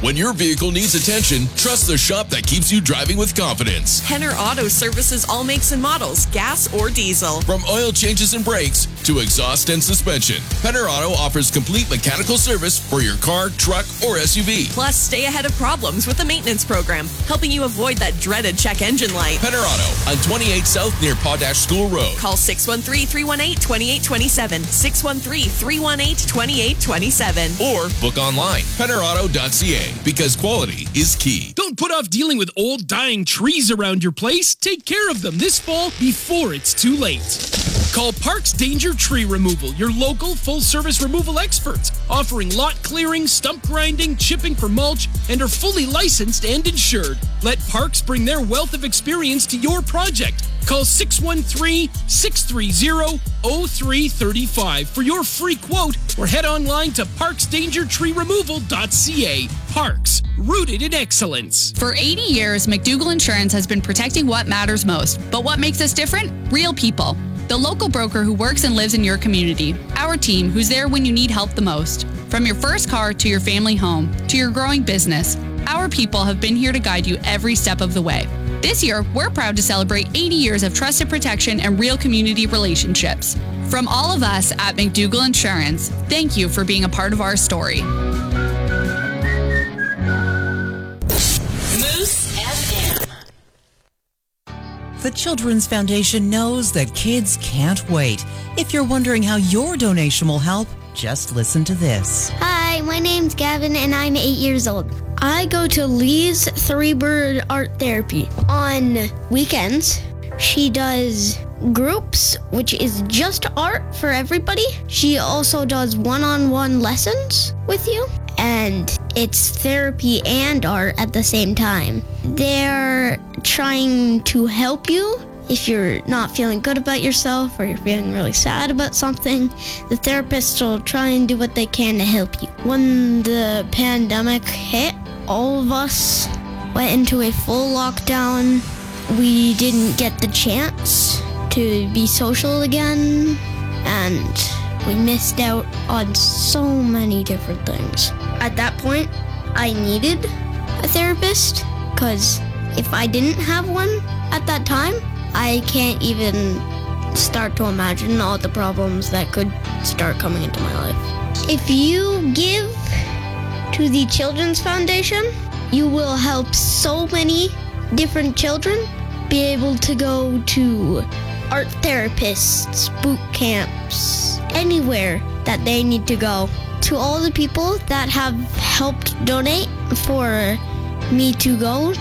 When your vehicle needs attention, trust the shop that keeps you driving with confidence. Henner Auto services all makes and models, gas or diesel. From oil changes and brakes to exhaust and suspension, Henner Auto offers complete mechanical service for your car, truck, or SUV. Plus, stay ahead of problems with the maintenance program, helping you avoid that dreaded check engine light. Henner Auto on 28 South near Potash School Road. Call 613-318-2827, 613-318-2827. Or book online, hennerauto.ca, because quality is key. Don't put off dealing with old, dying trees around your place. Take care of them this fall before it's too late. Call Parks Danger Tree Removal, your local full-service removal experts, offering lot clearing, stump grinding, chipping for mulch, and are fully licensed and insured. Let Parks bring their wealth of experience to your project. Call 613-630-0335 for your free quote, or head online to parksdangertreeremoval.ca. Parks, rooted in excellence. For 80 years, McDougall Insurance has been protecting what matters most. But what makes us different? Real people. The local broker who works and lives in your community. Our team who's there when you need help the most. From your first car to your family home to your growing business, our people have been here to guide you every step of the way. This year, we're proud to celebrate 80 years of trusted protection and real community relationships. From all of us at McDougall Insurance, thank you for being a part of our story. Moose FM. The Children's Foundation knows that kids can't wait. If you're wondering how your donation will help, just listen to this. Hi, my name's Gavin and I'm 8 years old. I go to Lee's Three Bird Art Therapy. On weekends, she does groups, which is just art for everybody. She also does one-on-one lessons with you, and it's therapy and art at the same time. They're trying to help you if you're not feeling good about yourself or you're feeling really sad about something. The therapists will try and do what they can to help you. When the pandemic hit, all of us went into a full lockdown. We didn't get the chance to be social again, and we missed out on so many different things. At that point, I needed a therapist, because if I didn't have one at that time, I can't even start to imagine all the problems that could start coming into my life. If you give to the Children's Foundation, you will help so many different children be able to go to art therapists, boot camps, anywhere that they need to go. To all the people that have helped donate for me to go